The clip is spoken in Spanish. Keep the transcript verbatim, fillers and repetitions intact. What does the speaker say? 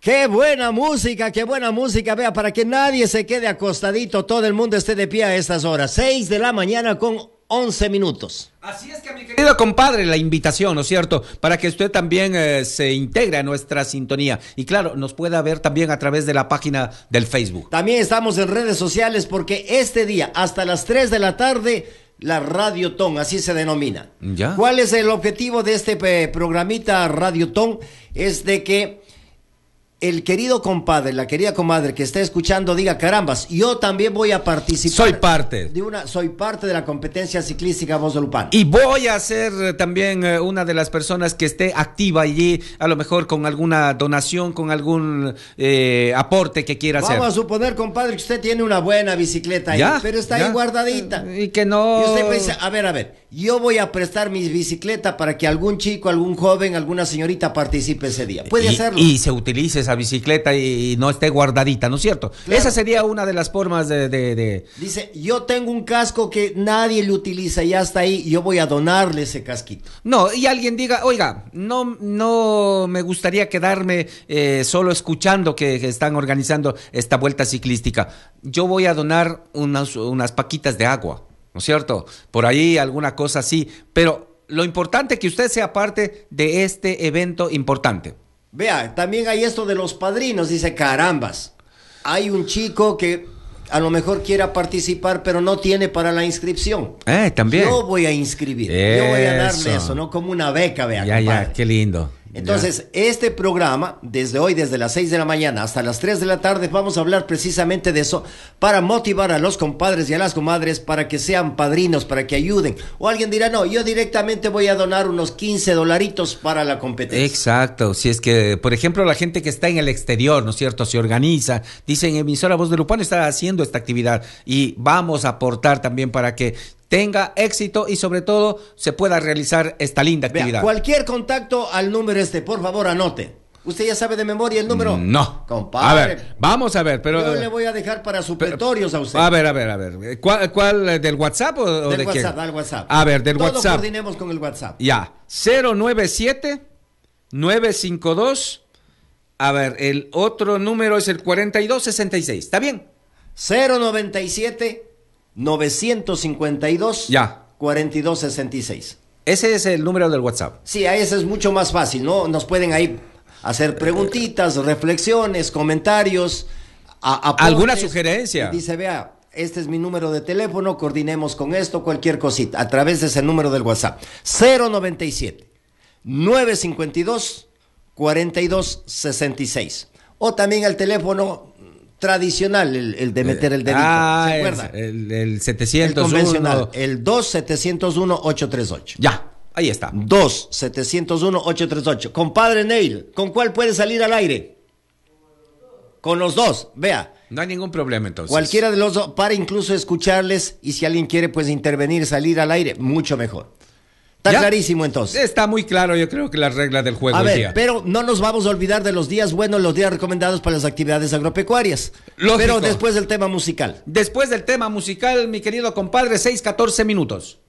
Qué buena música, qué buena música, vea, para que nadie se quede acostadito, todo el mundo esté de pie a estas horas, seis de la mañana con once minutos. Así es que, mi querido compadre, la invitación, ¿no es cierto?, para que usted también eh, se integre a nuestra sintonía y claro, nos pueda ver también a través de la página del Facebook. También estamos en redes sociales porque este día, hasta las tres de la tarde, la Radiotón, así se denomina. ¿Ya? ¿Cuál es el objetivo de este eh, programita Radiotón? Es de que el querido compadre, la querida comadre que está escuchando diga, carambas, yo también voy a participar. Soy parte. De una, soy parte de la competencia ciclística Voz de Lupán. Y voy a ser eh, también eh, una de las personas que esté activa allí, a lo mejor con alguna donación, con algún eh, aporte que quiera hacer. Vamos a suponer, compadre, que usted tiene una buena bicicleta ahí, ¿Ya? pero está ¿Ya? ahí guardadita. Y que no... Y usted piensa, a ver, a ver, yo voy a prestar mi bicicleta para que algún chico, algún joven, alguna señorita participe ese día. Puede y, hacerlo. Y se utilice esa bicicleta y, y no esté guardadita, ¿no es cierto? Claro. Esa sería una de las formas de, de, de... Dice, yo tengo un casco que nadie le utiliza, ya está ahí, yo voy a donarle ese casquito. No, y alguien diga, oiga, no, no me gustaría quedarme eh, solo escuchando que, que están organizando esta vuelta ciclística. Yo voy a donar unas, unas paquitas de agua, ¿no es cierto? Por ahí alguna cosa así, pero lo importante es que usted sea parte de este evento importante. Vea, también hay esto de los padrinos, dice, carambas, hay un chico que a lo mejor quiera participar, pero no tiene para la inscripción. Eh, también. Yo voy a inscribir, Eso. yo voy a darle eso, ¿no? Como una beca, vea, Ya, compadre. ya, qué lindo. Entonces, ya. Este programa, desde hoy, desde las seis de la mañana hasta las tres de la tarde, vamos a hablar precisamente de eso, para motivar a los compadres y a las comadres para que sean padrinos, para que ayuden. O alguien dirá, no, yo directamente voy a donar unos quince dolaritos para la competencia. Exacto, si es que, por ejemplo, la gente que está en el exterior, ¿no es cierto?, se organiza, dicen, emisora Voz de Lupán está haciendo esta actividad y vamos a aportar también para que tenga éxito y sobre todo se pueda realizar esta linda actividad. Vea, cualquier contacto al número este, por favor anote. ¿Usted ya sabe de memoria el número? No. Compadre. A ver, vamos a ver, pero... Yo le voy a dejar para supletorios a usted. A ver, a ver, a ver. ¿Cuál, cuál del WhatsApp o, o del de WhatsApp, quién? al WhatsApp. A ver, del Todo WhatsApp. coordinemos con el WhatsApp. Ya, cero nueve siete nueve cinco dos. A ver, el otro número es el cuarenta y dos sesenta y seis. ¿Está bien? cero noventa y siete novecientos cincuenta y dos Ya. cuarenta y dos sesenta y seis. Ese es el número del WhatsApp. Sí, a ese es mucho más fácil, ¿no? Nos pueden ahí hacer preguntitas, reflexiones, comentarios, a, aportes. ¿Alguna sugerencia? Y dice, vea, este es mi número de teléfono, coordinemos con esto, cualquier cosita, a través de ese número del WhatsApp. cero noventa y siete nueve cincuenta y dos cuarenta y dos sesenta y seis. O también el teléfono tradicional, el, el de meter el dedito. Ah, ¿se acuerda? El, el setecientos uno. El convencional, el dos setecientos uno ocho tres ocho. Ya, ahí está. dos setecientos uno ocho tres ocho. Compadre Neil, ¿con cuál puede salir al aire? Con los dos, vea. No hay ningún problema entonces. Cualquiera de los dos, para incluso escucharles, y si alguien quiere pues intervenir, salir al aire, mucho mejor. Está ¿Ya? Clarísimo entonces. Está muy claro, yo creo que las reglas del juego A hoy ver, día. pero no nos vamos a olvidar de los días buenos, los días recomendados para las actividades agropecuarias. Lógico. Pero después del tema musical. Después del tema musical, mi querido compadre, seis catorce minutos.